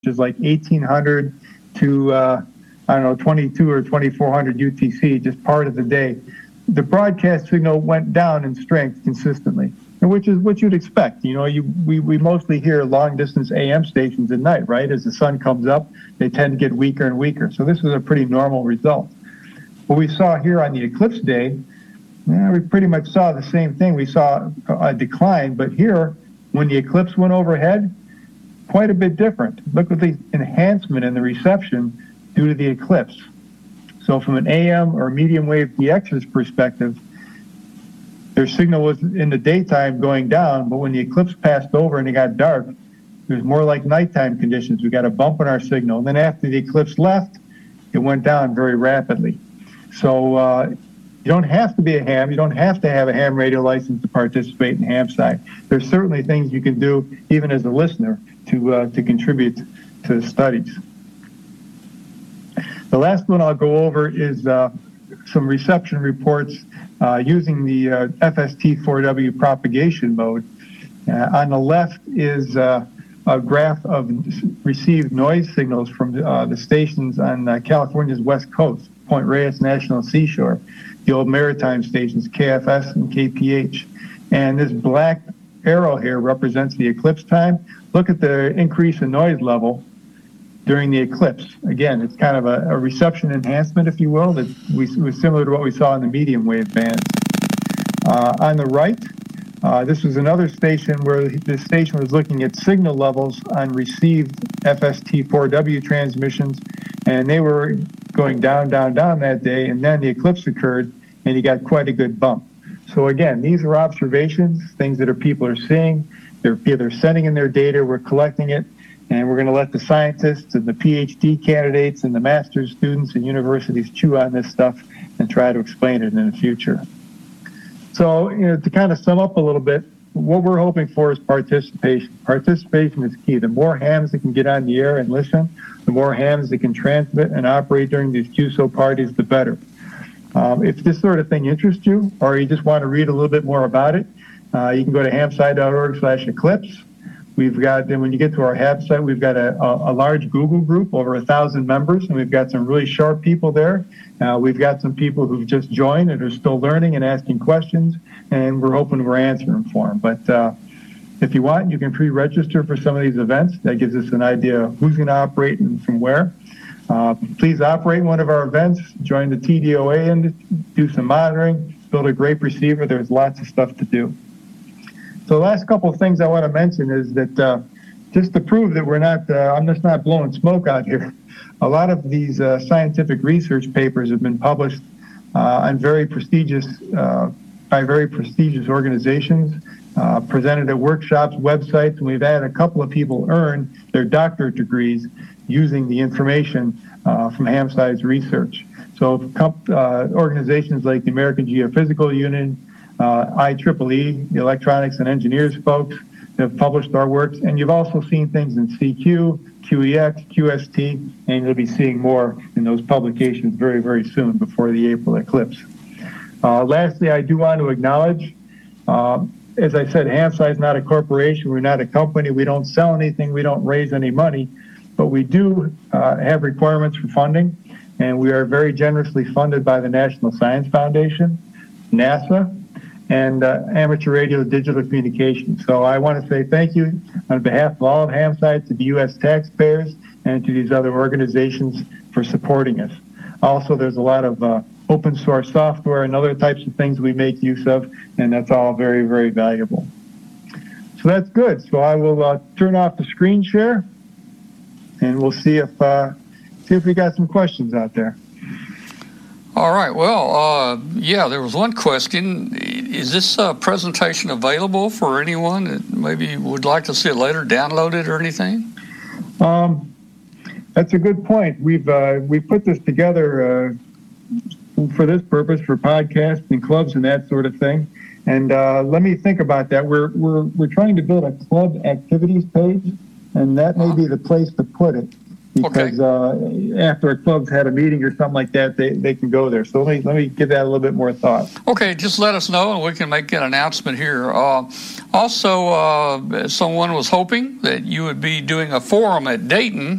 is like 1800 to, 22 or 2400 UTC, just part of the day. The broadcast signal went down in strength consistently, which is what you'd expect. We mostly hear long distance AM stations at night, right? As the sun comes up, they tend to get weaker and weaker. So this was a pretty normal result. What we saw here on the eclipse day, we pretty much saw the same thing. We saw a decline, but here, when the eclipse went overhead, quite a bit different. Look at the enhancement in the reception due to the eclipse. So from an AM or medium wave DX's perspective, their signal was in the daytime going down, but when the eclipse passed over and it got dark, it was more like nighttime conditions. We got a bump in our signal. And then after the eclipse left, it went down very rapidly. So you don't have to be a ham. You don't have to have a ham radio license to participate in HamSci. There's certainly things you can do, even as a listener, to contribute to the studies. The last one I'll go over is some reception reports using the FST4W propagation mode. On the left is a graph of received noise signals from the stations on California's west coast, Point Reyes National Seashore, the old maritime stations, KFS and KPH. And this black arrow here represents the eclipse time. Look at the increase in noise level during the eclipse. Again, it's kind of a reception enhancement, if you will, that was similar to what we saw in the medium wave bands. On the right, this was another station where the station was looking at signal levels on received FST4W transmissions, and they were going down that day, and then the eclipse occurred, and you got quite a good bump. So again, these are observations, things that people are seeing. They're sending in their data, we're collecting it, and we're going to let the scientists and the PhD candidates and the master's students and universities chew on this stuff and try to explain it in the future. So, to kind of sum up a little bit, what we're hoping for is participation. Participation is key. The more hams that can get on the air and listen, the more hams that can transmit and operate during these QSO parties, the better. If this sort of thing interests you, or you just want to read a little bit more about it, you can go to hamsci.org/eclipse. We've got, and when you get to our HAB site, we've got a large Google group, over 1,000 members, and we've got some really sharp people there. We've got some people who've just joined and are still learning and asking questions, and we're hoping we're answering for them. But if you want, you can pre-register for some of these events. That gives us an idea of who's going to operate and from where. Please operate one of our events, join the TDOA and do some monitoring, build a great receiver. There's lots of stuff to do. So the last couple of things I want to mention is that just to prove that we're not, I'm just not blowing smoke out here. A lot of these scientific research papers have been published on very prestigious, by very prestigious organizations, presented at workshops, websites, and we've had a couple of people earn their doctorate degrees using the information from HamSci's research. So organizations like the American Geophysical Union, IEEE, the Electronics and Engineers folks have published our works, and you've also seen things in CQ, QEX, QST, and you'll be seeing more in those publications very, very soon before the April eclipse. Lastly, I do want to acknowledge, as I said, HamSci is not a corporation, we're not a company, we don't sell anything, we don't raise any money, but we do have requirements for funding, and we are very generously funded by the National Science Foundation, NASA, and Amateur Radio Digital Communications. So I want to say thank you on behalf of all of HamSci to the U.S. taxpayers and to these other organizations for supporting us. Also, there's a lot of open source software and other types of things we make use of, and that's all very, very valuable. So that's good. So I will turn off the screen share, and we'll see if we got some questions out there. All right. Well, yeah, there was one question. Is this presentation available for anyone that maybe would like to see it later, download it or anything? That's a good point. We put this together for this purpose, for podcasts and clubs and that sort of thing. And let me think about that. We're trying to build a club activities page, and that may be the place to put it. because after a club's had a meeting or something like that, they can go there. So let me give that a little bit more thought. Okay, just let us know and we can make an announcement here. Also, someone was hoping that you would be doing a forum at Dayton